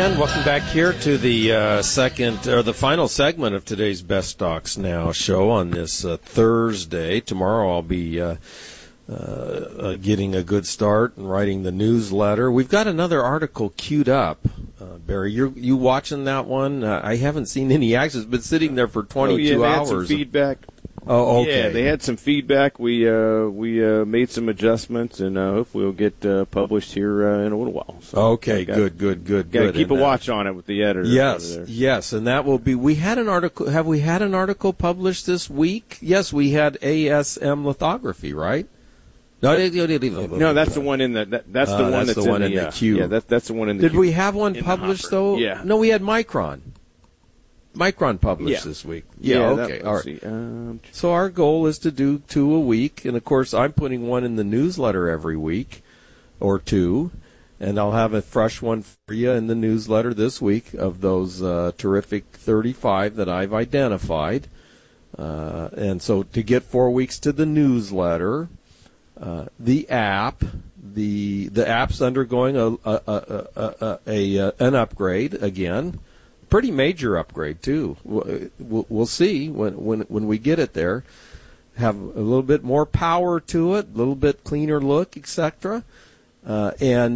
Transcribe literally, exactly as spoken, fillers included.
And welcome back here to the uh, second or the final segment of today's Best Stocks Now show on this uh, Thursday. Tomorrow I'll be uh, uh, uh, getting a good start and writing the newsletter. We've got another article queued up. Uh, Barry, you you watching that one? Uh, I haven't seen any action. It's been sitting there for twenty-two oh, yeah, they hours. Had some feedback. Oh, okay. Yeah, they had some feedback. We uh, we uh, made some adjustments, and uh, hopefully we'll get uh, published here uh, in a little while. So okay, got, good, good, good, got good. to keep and a watch on it with the editor. Yes, yes, and that will be. We had an article. Have we had an article published this week? Yes, we had A S M lithography, right? No, no, that's the one in the. That, that's the uh, one that's, that's the one in in the, the uh, queue. Yeah, that, that's the one in the. Did queue. we have one published though? Yeah. No, we had Micron. Micron published yeah. this week. Yeah, yeah okay. That, all right. See, um, so our goal is to do two a week, and of course I'm putting one in the newsletter every week, or two, and I'll have a fresh one for you in the newsletter this week of those uh, terrific thirty-five that I've identified. Uh, and so to get four weeks to the newsletter, uh, the app, the the app's undergoing a, a, a, a, a, a an upgrade again. Pretty major upgrade too. We'll, we'll see when when when we get it there. Have a little bit more power to it, a little bit cleaner look, et cetera. Uh, and